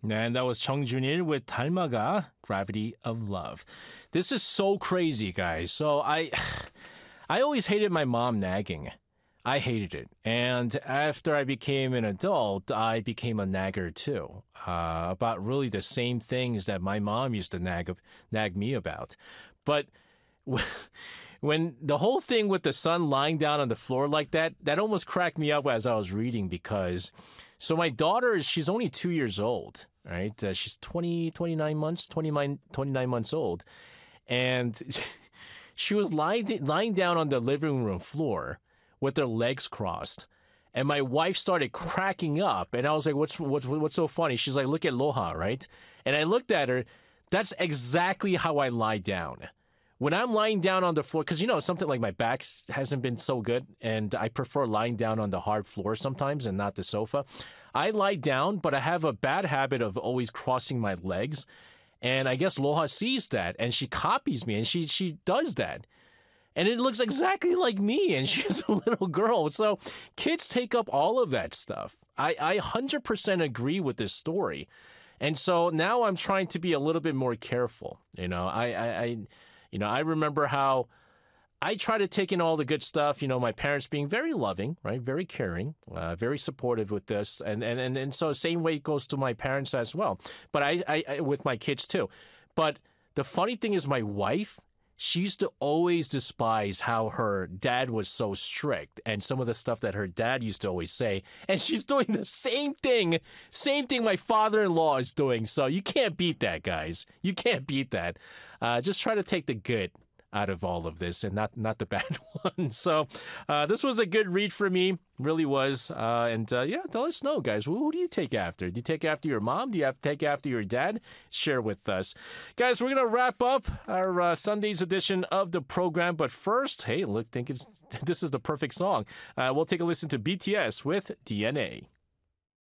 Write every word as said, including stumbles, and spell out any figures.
And that was Chung Junil with 닮아가, Gravity of Love. This is so crazy, guys. So I, I always hated my mom nagging. I hated it. And after I became an adult, I became a nagger too, uh, about really the same things that my mom used to nag, nag me about. But when the whole thing with the son lying down on the floor like that, that almost cracked me up as I was reading because, so my daughter, she's only two years old, right? Uh, she's twenty, twenty-nine months, twenty-nine, twenty-nine months old. And she was lying, lying down on the living room floor with her legs crossed. And my wife started cracking up. And I was like, what's, what's, what's so funny? She's like, look at Loha, right? And I looked at her. That's exactly how I lie down. When I'm lying down on the floor, because, you know, something like my back hasn't been so good, and I prefer lying down on the hard floor sometimes and not the sofa. I lie down, but I have a bad habit of always crossing my legs. And I guess Loha sees that, and she copies me, and she she does that. And it looks exactly like me, and she's a little girl. So kids take up all of that stuff. I, I one hundred percent agree with this story. And so now I'm trying to be a little bit more careful. You know, I, I, I you know, I remember how I try to take in all the good stuff, you know, my parents being very loving, right? Very caring, uh, very supportive with this. And, and, and, and so same way it goes to my parents as well. But I, I, I, with my kids too. But the funny thing is my wife, she used to always despise how her dad was so strict and some of the stuff that her dad used to always say. And she's doing the same thing, same thing my father-in-law is doing. So you can't beat that, guys. You can't beat that. Uh, just try to take the good out of all of this and not not the bad one. So uh, this was a good read for me, really was. Uh, and uh, yeah, let us know, guys. Who, who do you take after? Do you take after your mom? Do you have to take after your dad? Share with us. Guys, we're going to wrap up our uh, Sunday's edition of the program. But first, hey, look, think it's, this is the perfect song. Uh, we'll take a listen to B T S with D N A.